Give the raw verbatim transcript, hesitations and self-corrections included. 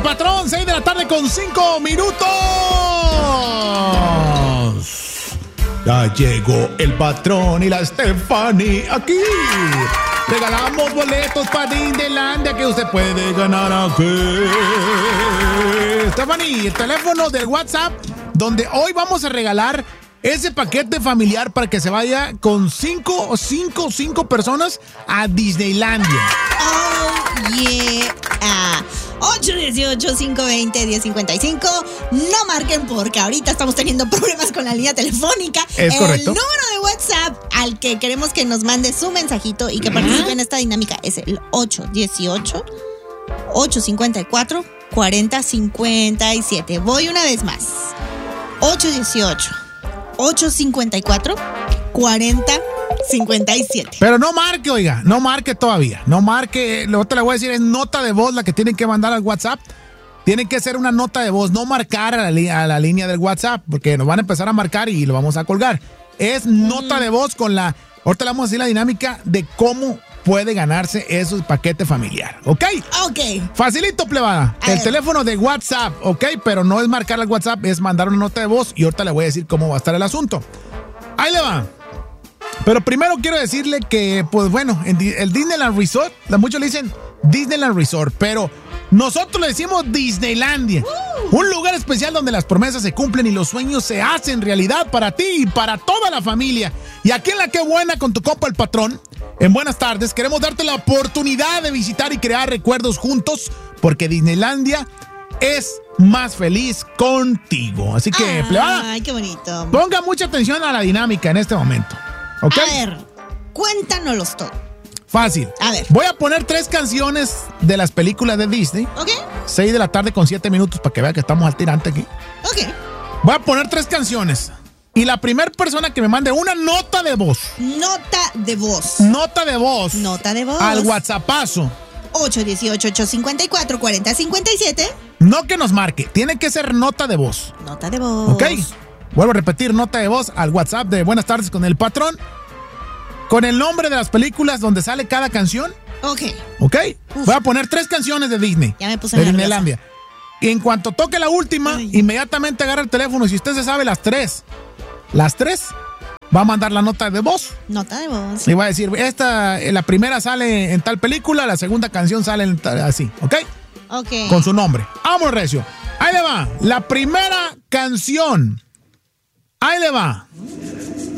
patrón, seis de la tarde con cinco minutos. Ya llegó el patrón y la Stephanie aquí. Regalamos boletos para Disneylandia que usted puede ganar aquí. Stephanie, el teléfono del WhatsApp donde hoy vamos a regalar ese paquete familiar para que se vaya con cinco o cinco, cinco personas a Disneylandia. Oh, yeah. ocho uno ocho, cinco dos cero, uno cero cinco cinco. No marquen porque ahorita estamos teniendo problemas con la línea telefónica. Es correcto. El número de WhatsApp al que queremos que nos mande su mensajito y que participe en esta dinámica es el ocho uno ocho, ocho cinco cuatro, cuatro cero cinco siete. Voy una vez más. ocho uno ocho, ocho cinco cuatro, cuatro cero cinco siete. Pero no marque, oiga, no marque todavía. No marque, lo que le voy a decir es nota de voz la que tienen que mandar al WhatsApp. Tienen que ser una nota de voz, no marcar a la, li- a la línea del WhatsApp, porque nos van a empezar a marcar y lo vamos a colgar. Es nota de voz con la... Ahorita le vamos a decir la dinámica de cómo puede ganarse ese paquete familiar, ¿ok? Ok. Facilito, plebada. A El ver. teléfono de WhatsApp, ¿ok? Pero no es marcar al WhatsApp, es mandar una nota de voz y ahorita le voy a decir cómo va a estar el asunto. Ahí le va. Pero primero quiero decirle que, pues bueno, en Di- el Disneyland Resort, la- muchos le dicen Disneyland Resort, pero nosotros le decimos Disneylandia. Uh. Un lugar especial donde las promesas se cumplen y los sueños se hacen realidad para ti y para toda la familia. Y aquí en La Qué Buena con tu compa el patrón, en Buenas Tardes, queremos darte la oportunidad de visitar y crear recuerdos juntos, porque Disneylandia es más feliz contigo. Así que, Ay, plebada, Ay, qué bonito. ponga mucha atención a la dinámica en este momento. ¿Ok? A ver, cuéntanos todo. Fácil. A ver. Voy a poner tres canciones de las películas de Disney. ¿Ok? seis de la tarde con siete minutos para que vea que estamos al tirante aquí. Ok. Voy a poner tres canciones. Y la primera persona que me mande una nota de voz. Nota de voz. Nota de voz. Nota de voz. Al WhatsAppazo. ocho uno ocho, ocho cinco cuatro, cuatro cero cinco siete. No que nos marque. Tiene que ser nota de voz. Nota de voz. ¿Ok? Vuelvo a repetir, nota de voz al WhatsApp de Buenas Tardes con el patrón. Con el nombre de las películas donde sale cada canción. Ok. ¿Ok? Uf. Voy a poner tres canciones de Disney. Ya me puse de nerviosa. Disneylandia. Y en cuanto toque la última, Ay. inmediatamente agarra el teléfono. Y si usted se sabe las tres, las tres, va a mandar la nota de voz. Nota de voz. Y va a decir, esta, eh, la primera sale en tal película, la segunda canción sale en tal- así, ¿ok? Ok. Con su nombre. Vamos, recio. Ahí le va. La primera canción. Ahí le va.